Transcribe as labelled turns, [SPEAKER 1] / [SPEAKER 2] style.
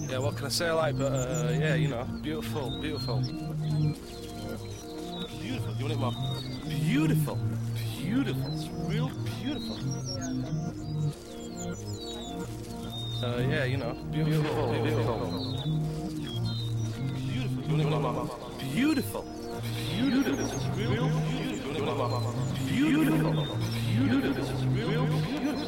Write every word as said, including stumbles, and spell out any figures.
[SPEAKER 1] Yeah, what can I say? Like, but uh, yeah, you know, beautiful, beautiful. Beautiful. You want it more? Beautiful. Beautiful. It's real beautiful. Uh, yeah, you know, beautiful, beautiful. Beautiful. Beautiful. You want it more? Beautiful. Beautiful. It's real beautiful. Beautiful. Beautiful. It's real beautiful.